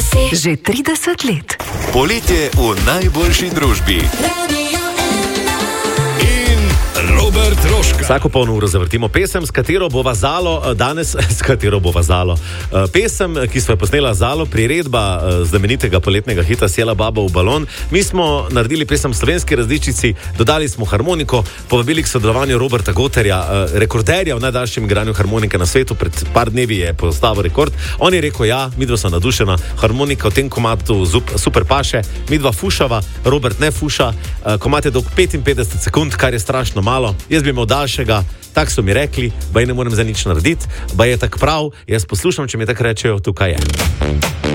Že 30 let. Poletje v najboljši družbi. In Robert Rožka. Vsako polno uro zavrtimo pesem, s katero bo vazalo danes, pesem, ki smo jo posnela Zalo, priredba znamenitega poletnega hita Sjela baba v balon. Mi smo naredili pesem v slovenski različici, dodali smo harmoniko, povabili k sodelovanju Roberta Goterja, rekorderja v najdaljšem igranju harmonike na svetu. Pred par dnevi je postavil rekord. On je rekel, ja, midva so nadušena, harmonika v tem komatu super paše, midva fušava, Robert ne fuša, komat je dolg 55 sekund, kar je strašno malo. Jaz bi imel daljšega, tak so mi rekli, baj ne morem za nič narediti, baj je tak prav, jaz poslušam, če mi tako rečejo, tukaj je.